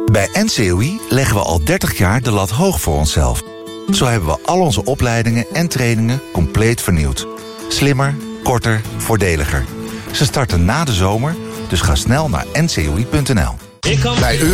Bij NCOI leggen we al 30 jaar de lat hoog voor onszelf. Zo hebben we al onze opleidingen en trainingen compleet vernieuwd. Slimmer, korter, voordeliger. Ze starten na de zomer, dus ga snel naar ncoi.nl. Bij